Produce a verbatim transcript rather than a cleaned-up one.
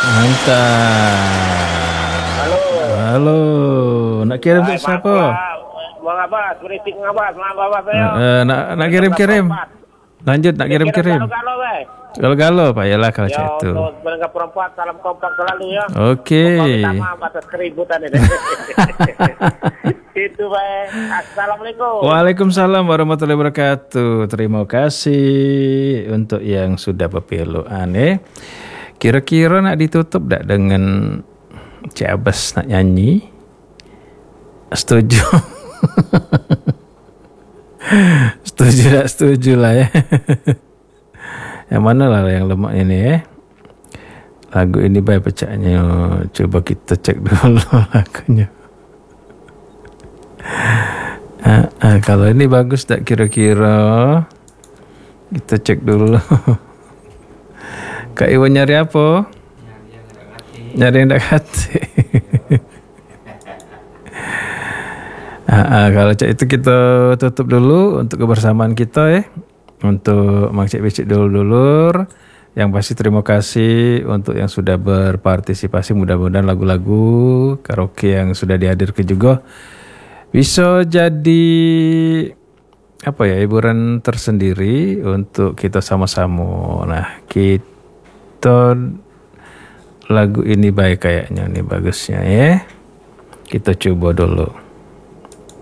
Mantap. Halo. Halo. Nak kirim untuk siapa? Bang Abbas, berisik Bang Abbas, maaf Abbas saya. Uh, nak nak kirim-kirim. Lanjut nak kirim-kirim. Galo-galo, Bay. Galo-galo Pak, yalah kalau Ya, cak itu. untuk pendengar perempuan, salam kompak selalu ya. Okey. Minta maaf atas keributan ini. Itu, Bay. Assalamualaikum. Waalaikumsalam warahmatullahi wabarakatuh. Terima kasih untuk yang sudah berpeluan eh. Kira-kira nak ditutup tak dengan Cik Abbas nak nyanyi? Setuju. Setuju tak setuju lah ya. Yang mana lah yang lemak ini eh. Lagu ini baik pecahnya. Coba kita cek dulu lagunya. Ah, ah, kalau ini bagus tak kira-kira? Kita cek dulu. Kak Iwan nyari apa? Nyari yang tak hati. ah, ah, kalau cek itu kita tutup dulu untuk kebersamaan kita eh. Untuk Mang Cik Becik dulur-dulur. Yang pasti terima kasih untuk yang sudah berpartisipasi. Mudah-mudahan lagu-lagu karaoke yang sudah dihadirkan juga bisa jadi apa ya, hiburan tersendiri untuk kita sama-sama. Nah, kita lagu ini baik kayaknya nih bagusnya ya. Kita coba dulu.